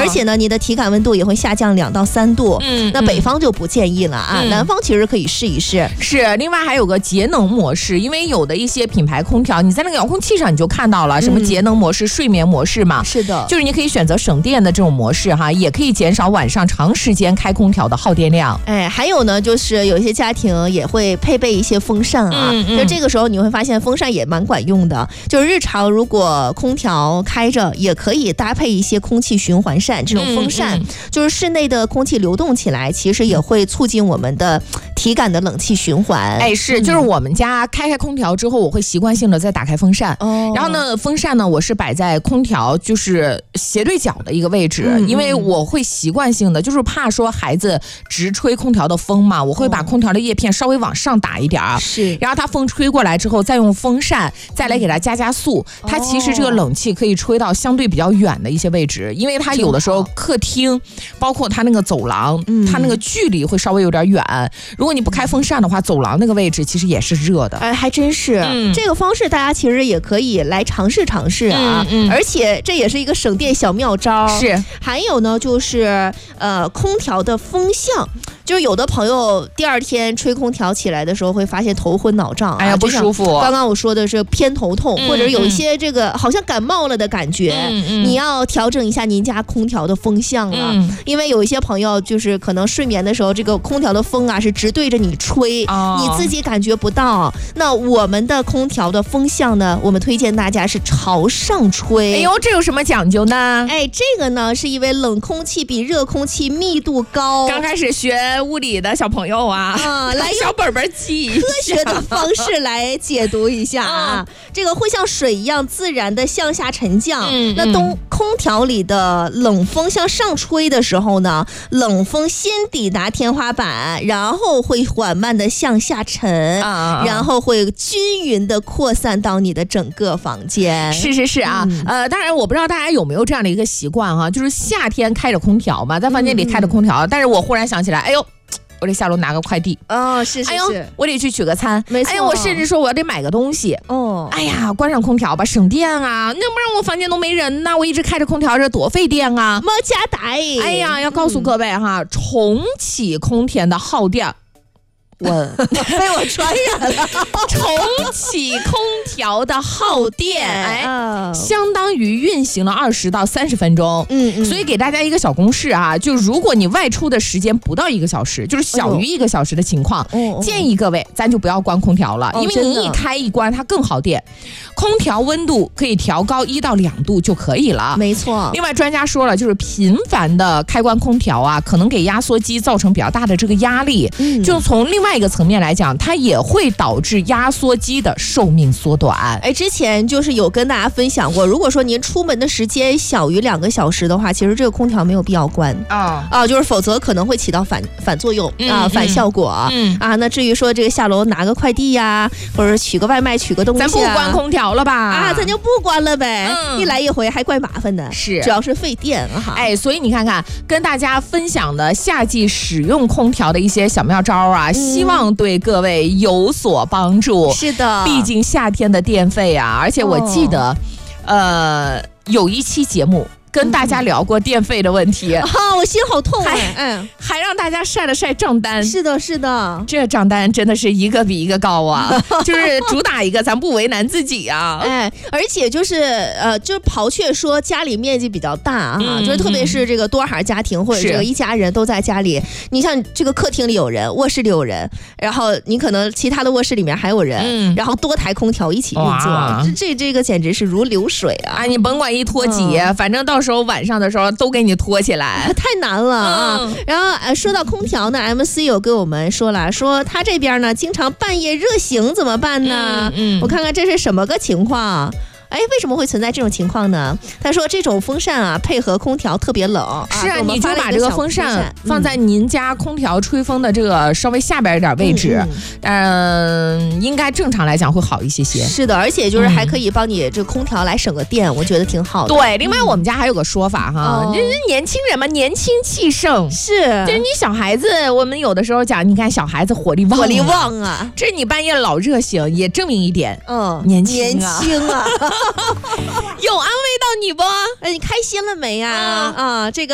而且呢，你的体感温度也会下降2到3度。那北方就不建议了啊，南方其实可以试一试。 是，另外还有个节能模式，因为有的一些品牌空调，你在那个遥控器上你就看到了什么节能模式、睡眠模式嘛。 是的， 就是你可以选择省电的这种模式哈，也可以减少晚上长时间开空调的耗电量。 还有呢，就是有一些家庭也会配备一些风扇啊，就这个时候你会发现风扇也蛮管用的。就是日常如果空调开着，也可以搭配一些空气循环扇这种风扇，就是室内的空气流动起来，其实也会促进我们的体感的冷气循环。 是，就是我们家开空调之后，我会习惯性的再打开风扇。然后呢，风扇呢我是摆在空调就是斜对角的一个位置，因为我会习惯性的，就是怕说孩子直吹空调的风嘛，我会把空调的叶片稍微往上打一点儿，然后它风吹过来之后，再用风扇再来给它加速，它其实这个冷气可以吹到相对比较远的一些位置，因为它有的时候客厅包括它那个走廊，它那个距离会稍微有点远，如果你不开风扇的话，走廊那个位置其实也是热的。 还真是，这个方式大家其实也可以来尝试啊，而且这也是一个省电小妙招。 是， 还有呢，就是空调的风向。就是有的朋友第二天吹空调起来的时候会发现头昏脑胀， 不舒服。 刚刚我说的是偏头痛，或者有一些这个好像感冒了的感觉，你要调整一下您家空调的风向了，因为有一些朋友就是可能睡眠的时候这个空调的风啊是直对着你吹，你自己感觉不到。那我们的空调的风向呢，我们推荐大家是朝上吹。 这有什么讲究呢？ 这个呢是因为冷空气比热空气密度高。 刚开始学物理的小朋友来小本本记科学的方式来解读一下啊。这个会像水一样自然的向下沉降。那空调里的冷风向上吹的时候呢，冷风先抵达天花板，然后会缓慢的向下沉，然后会均匀的扩散到你的整个房间。 是啊，当然我不知道大家有没有这样的一个习惯哈，就是夏天开着空调嘛，在房间里开着空调，但是我忽然想起来，我得下楼拿个快递。 是， 我得去取个餐。 没错。 我甚至说我要得买个东西。关上空调吧，省电啊！那不然我房间都没人呢，我一直开着空调，这多费电啊！ 没加带。 要告诉各位哈，重启空调的耗电。 被我传染了。 重启空调的耗电，相当于运行了20到30分钟。所以给大家一个小公式啊，就如果你外出的时间不到1个小时，就是小于1个小时的情况，建议各位咱就不要关空调了，因为你一开一关它更耗电。空调温度可以调高1到2度就可以了。 没错。 另外专家说了，就是频繁的开关空调啊，可能给压缩机造成比较大的这个压力。就从另外一个层面来讲，它也会导致压缩机的寿命缩短。 之前就是有跟大家分享过，如果说您出门的时间小于2个小时的话，其实这个空调没有必要关就是否则可能会起到反作用反效果。那至于说这个下楼拿个快递呀，或者取个外卖取个东西咱不关空调了吧？ 咱就不关了呗。一来一回还怪麻烦的， 是主要是费电哈。 所以你看看跟大家分享的夏季使用空调的一些小妙招啊，希望对各位有所帮助。 是的， 毕竟夏天的电费啊，而且我记得有一期节目跟大家聊过电费的问题我心好痛还让大家晒了晒账单。 是的， 这账单真的是一个比一个高啊就是主打一个咱不为难自己啊而且就是刨却说家里面积比较大就是特别是这个多孩家庭或者这个一家人都在家里，你像这个客厅里有人，卧室里有人，然后你可能其他的卧室里面还有人，然后多台空调一起运作，这个简直是如流水你甭管一拖几反正到时候晚上的时候都给你拖起来， 太难了然后说到空调呢，MC 有跟我们说了，说他这边呢经常半夜热醒怎么办呢？我看看这是什么个情况。为什么会存在这种情况呢？他说这种风扇配合空调特别冷是你就把这个风扇放在您家空调吹风的这个稍微下边一点位置，应该正常来讲会好一些。 是的，而且就是还可以帮你这个空调来省个电，我觉得挺好的。 对，另外我们家还有个说法哈，年轻人嘛，年轻气盛，就是你小孩子，我们有的时候讲，你看小孩子火力旺啊， 这你半夜老热醒，也证明一点，年轻啊有安慰到你不？ 你开心了没呀？这个